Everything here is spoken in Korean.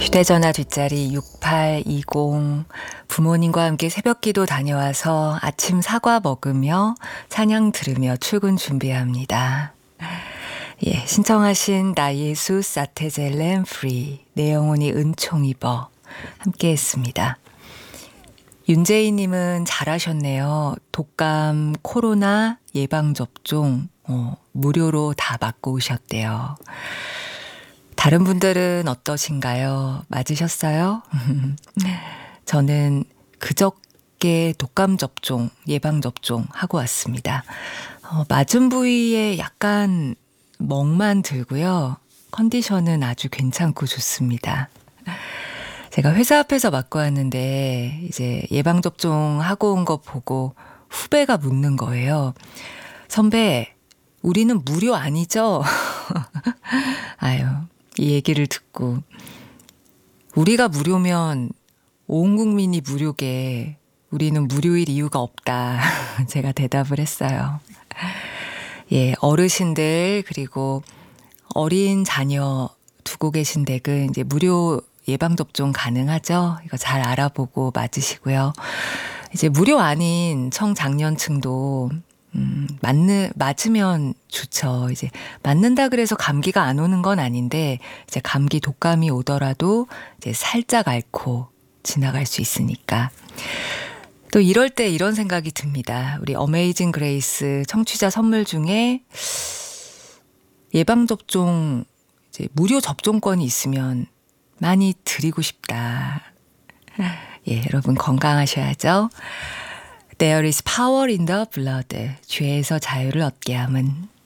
휴대전화 뒷자리 6820 부모님과 함께 새벽기도 다녀와서 아침 사과 먹으며 찬양 들으며 출근 준비합니다. 예, 신청하신 나 예수 사테젤렘 프리 내 영혼이 은총 입어 함께 했습니다. 윤재희님은 잘하셨네요. 독감 코로나 예방접종 무료로 다 맞고 오셨대요. 다른 분들은 어떠신가요? 맞으셨어요? 저는 그저께 독감 접종, 예방 접종 하고 왔습니다. 맞은 부위에 약간 멍만 들고요. 컨디션은 아주 괜찮고 좋습니다. 제가 회사 앞에서 맞고 왔는데 이제 예방 접종 하고 온 거 보고 후배가 묻는 거예요. 선배, 우리는 무료 아니죠? 아유. 이 얘기를 듣고 우리가 무료면 온 국민이 무료게 우리는 무료일 이유가 없다. 제가 대답을 했어요. 예, 어르신들 그리고 어린 자녀 두고 계신 댁은 이제 무료 예방접종 가능하죠? 이거 잘 알아보고 맞으시고요. 이제 무료 아닌 청장년층도 맞으면 좋죠. 이제 맞는다 그래서 감기가 안 오는 건 아닌데 이제 감기 독감이 오더라도 이제 살짝 앓고 지나갈 수 있으니까. 또 이럴 때 이런 생각이 듭니다. 우리 어메이징 그레이스 청취자 선물 중에 예방접종 이제 무료 접종권이 있으면 많이 드리고 싶다. 예, 여러분 건강하셔야죠. There is power in the blood. 죄에서 자유를 얻게 함은.